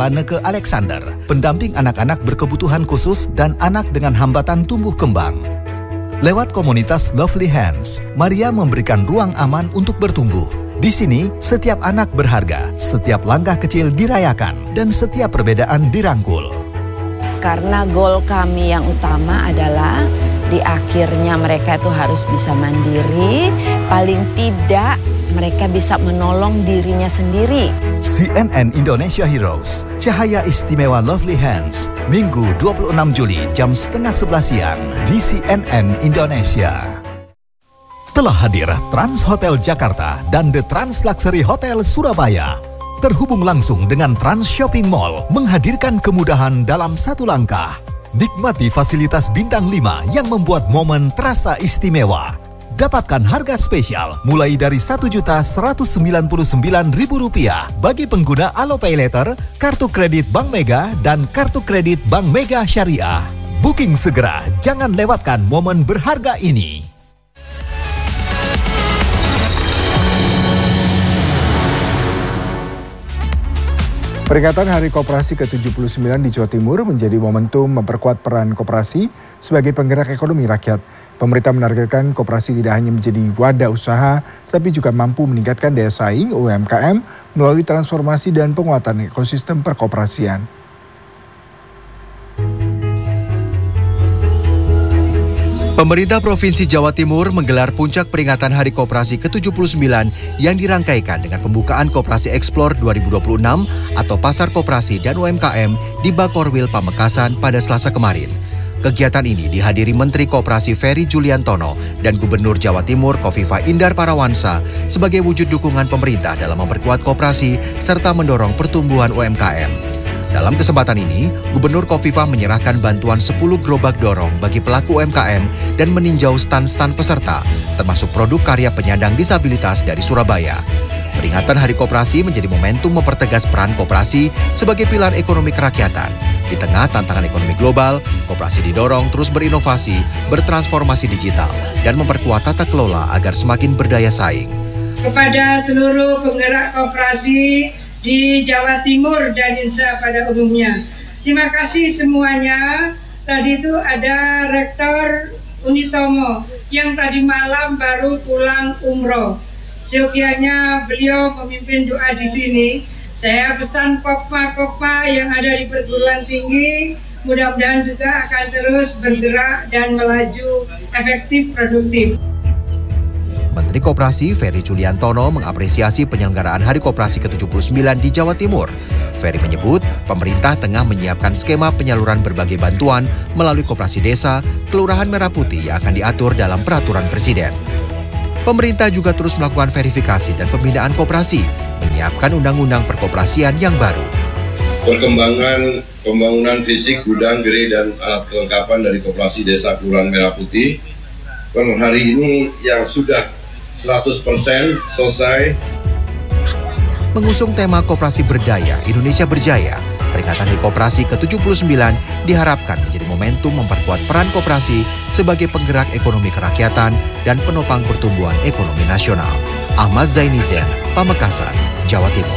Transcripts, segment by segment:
Laneke Alexander, pendamping anak-anak berkebutuhan khusus dan anak dengan hambatan tumbuh kembang. Lewat komunitas Lovely Hands, Maria memberikan ruang aman untuk bertumbuh. Di sini, setiap anak berharga, setiap langkah kecil dirayakan, dan setiap perbedaan dirangkul. Karena goal kami yang utama adalah di akhirnya mereka itu harus bisa mandiri, paling tidak mereka bisa menolong dirinya sendiri. CNN Indonesia Heroes, Cahaya Istimewa Lovely Hands, Minggu 26 Juli jam 10:30 siang di CNN Indonesia. Telah hadir Trans Hotel Jakarta dan The Trans Luxury Hotel Surabaya. Terhubung langsung dengan Trans Shopping Mall, menghadirkan kemudahan dalam satu langkah. Nikmati fasilitas bintang 5 yang membuat momen terasa istimewa. Dapatkan harga spesial mulai dari Rp1.199.000 bagi pengguna Alopay Later, kartu kredit Bank Mega, dan kartu kredit Bank Mega Syariah. Booking segera, jangan lewatkan momen berharga ini. Peringatan Hari Koperasi ke-79 di Jawa Timur menjadi momentum memperkuat peran koperasi sebagai penggerak ekonomi rakyat. Pemerintah menargetkan koperasi tidak hanya menjadi wadah usaha, tapi juga mampu meningkatkan daya saing UMKM melalui transformasi dan penguatan ekosistem perkoperasian. Pemerintah Provinsi Jawa Timur menggelar puncak peringatan Hari Koperasi ke-79 yang dirangkaikan dengan pembukaan Koperasi Explore 2026 atau Pasar Koperasi dan UMKM di Bakorwil, Pamekasan pada Selasa kemarin. Kegiatan ini dihadiri Menteri Koperasi Ferry Juliantono dan Gubernur Jawa Timur Khofifah Indar Parawansa sebagai wujud dukungan pemerintah dalam memperkuat koperasi serta mendorong pertumbuhan UMKM. Dalam kesempatan ini, Gubernur Khofifah menyerahkan bantuan 10 gerobak dorong bagi pelaku UMKM dan meninjau stand-stand peserta, termasuk produk karya penyandang disabilitas dari Surabaya. Peringatan Hari Koperasi menjadi momentum mempertegas peran koperasi sebagai pilar ekonomi kerakyatan. Di tengah tantangan ekonomi global, koperasi didorong terus berinovasi, bertransformasi digital, dan memperkuat tata kelola agar semakin berdaya saing. Kepada seluruh penggerak koperasi di Jawa Timur dan Indonesia pada umumnya. Terima kasih semuanya. Tadi itu ada Rektor Unitomo yang tadi malam baru pulang umroh. Seyogianya beliau memimpin doa di sini. Saya pesan kopma-kopma yang ada di perguruan tinggi, mudah-mudahan juga akan terus bergerak dan melaju efektif produktif. Menteri Koperasi Ferry Juliantono mengapresiasi penyelenggaraan Hari Koperasi ke-79 di Jawa Timur. Ferry menyebut pemerintah tengah menyiapkan skema penyaluran berbagai bantuan melalui koperasi desa, Kelurahan Merah Putih yang akan diatur dalam peraturan Presiden. Pemerintah juga terus melakukan verifikasi dan pembinaan koperasi, menyiapkan undang-undang perkoperasian yang baru. Perkembangan pembangunan fisik, gudang, gerai, dan alat kelengkapan dari koperasi desa Kelurahan Merah Putih per hari ini yang sudah 100% selesai. Mengusung tema Koperasi Berdaya, Indonesia Berjaya, peringatan Hari Koperasi ke-79 diharapkan menjadi momentum memperkuat peran koperasi sebagai penggerak ekonomi kerakyatan dan penopang pertumbuhan ekonomi nasional. Ahmad Zainizen, Pamekasan, Jawa Timur.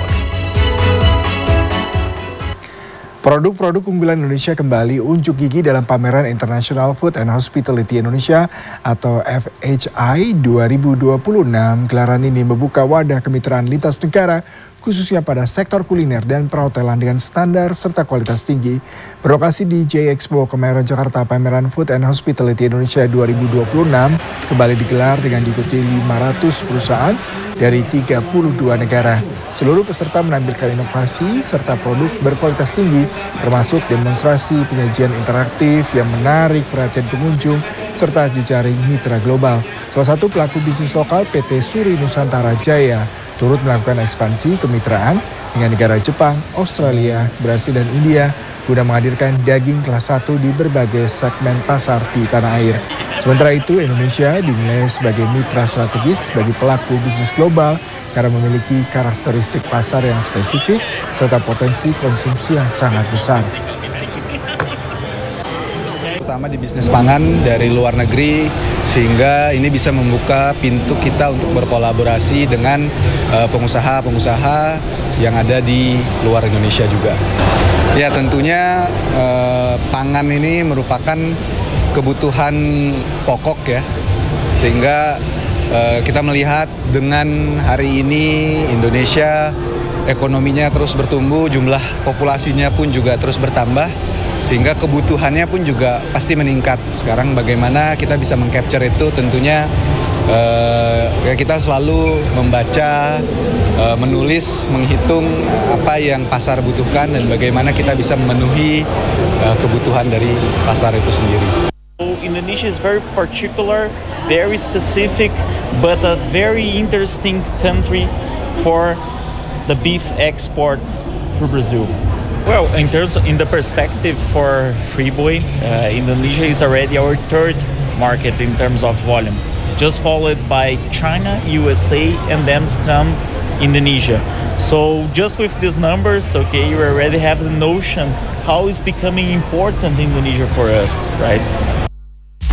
Produk-produk unggulan Indonesia kembali unjuk gigi dalam pameran International Food and Hospitality Indonesia atau FHI 2026. Gelaran ini membuka wadah kemitraan lintas negara khususnya pada sektor kuliner dan perhotelan dengan standar serta kualitas tinggi. Berlokasi di J-Expo Kemayoran Jakarta, pameran Food and Hospitality Indonesia 2026 kembali digelar dengan diikuti 500 perusahaan dari 32 negara. Seluruh peserta menampilkan inovasi serta produk berkualitas tinggi, termasuk demonstrasi penyajian interaktif yang menarik perhatian pengunjung, serta jejaring mitra global. Salah satu pelaku bisnis lokal PT Suri Nusantara Jaya turut melakukan ekspansi kemitraan dengan negara Jepang, Australia, Brasil, dan India guna menghadirkan daging kelas 1 di berbagai segmen pasar di tanah air. Sementara itu, Indonesia dinilai sebagai mitra strategis bagi pelaku bisnis global karena memiliki karakteristik pasar yang spesifik serta potensi konsumsi yang sangat besar. Terutama di bisnis pangan dari luar negeri, sehingga ini bisa membuka pintu kita untuk berkolaborasi dengan pengusaha-pengusaha yang ada di luar Indonesia juga. Ya tentunya pangan ini merupakan kebutuhan pokok ya, sehingga kita melihat dengan hari ini Indonesia ekonominya terus bertumbuh, jumlah populasinya pun juga terus bertambah, sehingga kebutuhannya pun juga pasti meningkat. Sekarang bagaimana kita bisa meng-capture itu, tentunya kita selalu membaca, menulis, menghitung apa yang pasar butuhkan dan bagaimana kita bisa memenuhi kebutuhan dari pasar itu sendiri. Indonesia is very particular, very specific, but a very interesting country for the beef exports to Brazil. Well, in the perspective for Friboi, Indonesia is already our third market in terms of volume, just followed by China, USA, and then come Indonesia. So just with these numbers, okay, you already have the notion how it's becoming important Indonesia for us, right?